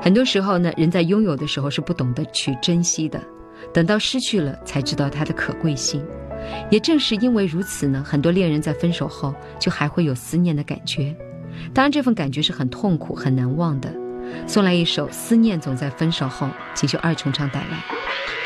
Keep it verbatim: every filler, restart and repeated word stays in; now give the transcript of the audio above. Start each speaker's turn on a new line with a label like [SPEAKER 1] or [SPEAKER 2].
[SPEAKER 1] 很多时候呢，人在拥有的时候是不懂得去珍惜的，等到失去了才知道它的可贵性。也正是因为如此呢，很多恋人在分手后就还会有思念的感觉，当然这份感觉是很痛苦很难忘的。送来一首《思念总在分手后》，请由二重唱带来。